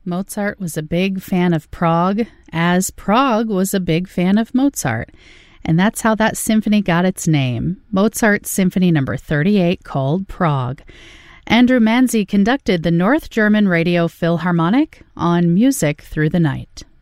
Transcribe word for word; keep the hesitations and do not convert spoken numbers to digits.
Mozart was a big fan of Prague, as Prague was a big fan of Mozart. And that's how that symphony got its name, Mozart Symphony Number thirty-eight, called Prague. Andrew Manze conducted the North German Radio Philharmonic on Music Through the Night.